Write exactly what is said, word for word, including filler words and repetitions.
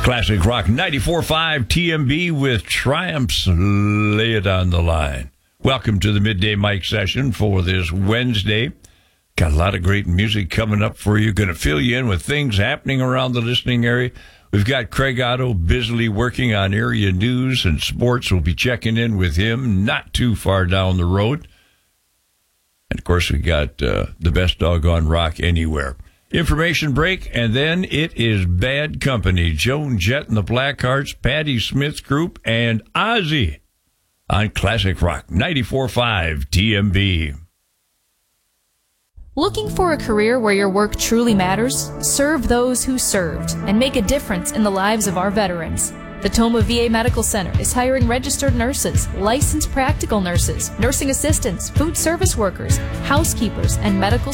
Classic Rock ninety-four point five T M B with Triumph's Lay It on the Line. Welcome to the Midday Mike session for this Wednesday. Got a lot of great music coming up for you. Going to fill you in with things happening around the listening area. We've got Craig Otto busily working on area news and sports. We'll be checking in with him not too far down the road. And, of course, we got uh, the best doggone rock anywhere. Information break, and then it is Bad Company. Joan Jett and the Blackhearts, Patti Smith Group, and Ozzy on Classic Rock ninety-four point five T M B. Looking for a career where your work truly matters? Serve those who served and make a difference in the lives of our veterans. The Toma V A Medical Center is hiring registered nurses, licensed practical nurses, nursing assistants, food service workers, housekeepers, and medical